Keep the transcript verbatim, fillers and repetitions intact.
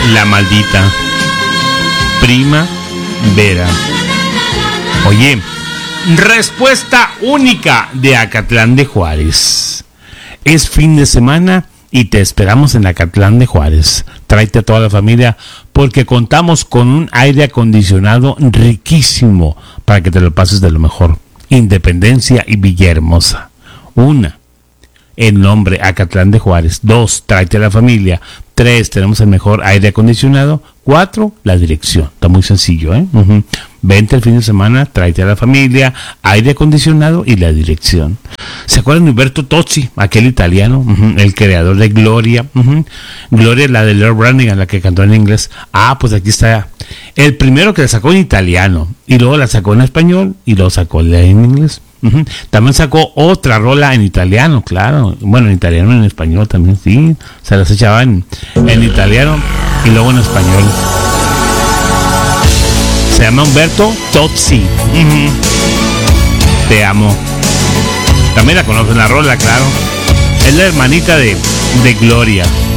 La Maldita. Prima Vera. Oye, respuesta única de Acatlán de Juárez. Es fin de semana y te esperamos en Acatlán de Juárez. Tráete a toda la familia porque contamos con un aire acondicionado riquísimo para que te lo pases de lo mejor. Independencia y Villahermosa. Una, el nombre Acatlán de Juárez. Dos, tráete a la familia. Tres, tenemos el mejor aire acondicionado. Cuatro, la dirección. Está muy sencillo, ¿eh? Uh-huh. Vente el fin de semana, tráete a la familia, aire acondicionado y la dirección. ¿Se acuerdan de Humberto Tozzi, aquel italiano? Uh-huh. El creador de Gloria. Uh-huh. Gloria, la de Lord Branigan, la que cantó en inglés. Ah, pues aquí está. El primero que la sacó en italiano. Y luego la sacó en español y luego sacó en inglés. Uh-huh. También sacó otra rola en italiano, claro. Bueno, en italiano y en español también, sí. Se las echaba en, en italiano y luego en español. Se llama Humberto Tozzi. Uh-huh. Te amo. También la conocen la rola, claro. Es la hermanita de, de Gloria.